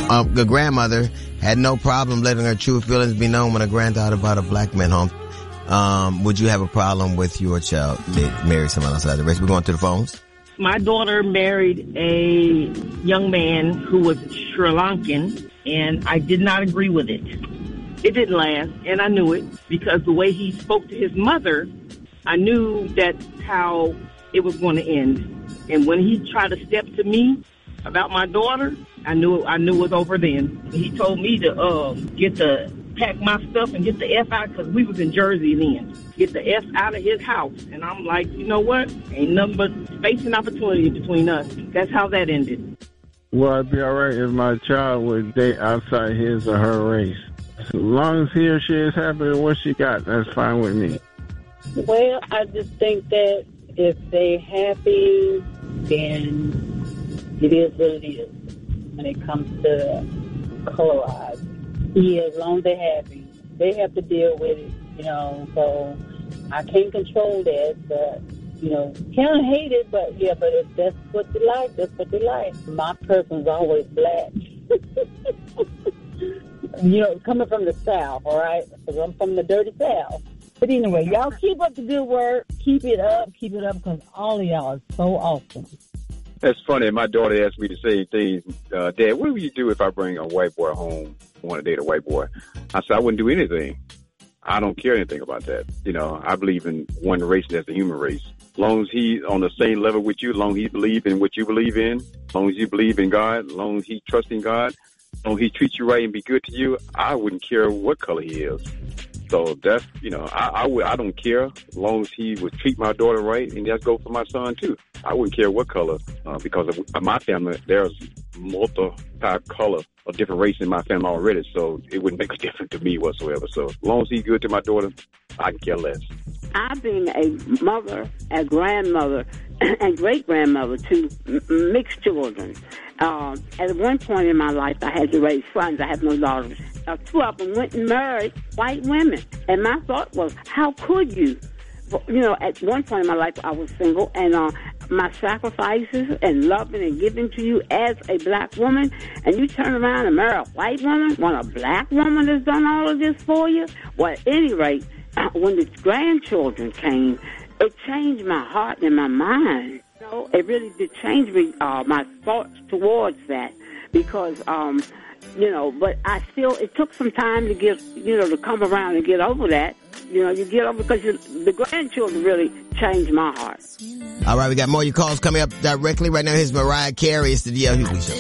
the grandmother had no problem letting her true feelings be known when a granddaughter brought a black man home. Would you have a problem with your child marry someone outside the race? We're going to the phones. My daughter married a young man who was Sri Lankan, and I did not agree with it. It didn't last, and I knew it, because the way he spoke to his mother, I knew that's how it was going to end. And when he tried to step to me about my daughter, I knew it was over then. He told me to pack my stuff and get the F out, because we was in Jersey then. Get the F out of his house. And I'm like, you know what? Ain't nothing but space and opportunity between us. That's how that ended. Well, it'd be all right if my child would date outside his or her race. As long as he or she is happy with what she got, that's fine with me. Well, I just think that if they happy, then it is what it is when it comes to colorized. Yeah, as long as they're happy, they have to deal with it, so I can't control that, but, kind of hate it, but if that's what they like, that's what they like. My person's always black. Coming from the South, all right? Because I'm from the dirty South. But anyway, y'all keep up the good work. Keep it up, because all of y'all are so awesome. That's funny. My daughter asked me the same thing. Dad, what would you do if I bring a white boy home, want to date a white boy? I said, I wouldn't do anything. I don't care anything about that. I believe in one race, that's the human race. As long as he's on the same level with you, as long as he believes in what you believe in, as long as you believe in God, as long as he trusts in God, as long as he treats you right and be good to you, I wouldn't care what color he is. So that's, I don't care as long as he would treat my daughter right, and that's go for my son too. I wouldn't care what color, because of my family, there's multi-type color of different race in my family already, so it wouldn't make a difference to me whatsoever. So as long as he's good to my daughter, I can care less. I being a mother, a grandmother, and great-grandmother to mixed children. At one point in my life, I had to raise sons. I have no daughters. Two of them went and married white women. And my thought was, how could you? At one point in my life, I was single, and my sacrifices and loving and giving to you as a black woman, and you turn around and marry a white woman when a black woman has done all of this for you? Well, at any rate, when the grandchildren came, it changed my heart and my mind. It really did change me, my thoughts towards that, because, but I still, it took some time to get, to come around and get over that. You get over, because the grandchildren really changed my heart. All right, we got more of your calls coming up directly right now. Here's Mariah Carey. It's the D.L. Hughley Show.